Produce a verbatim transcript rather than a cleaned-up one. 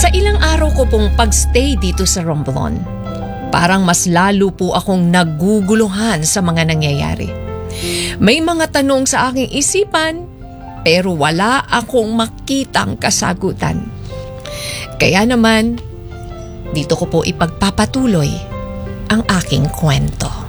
Sa ilang araw ko pong pagstay dito sa Romblon, parang mas lalo po akong naguguluhan sa mga nangyayari. May mga tanong sa aking isipan, pero wala akong makitang kasagutan. Kaya naman, dito ko po ipagpapatuloy ang aking kwento.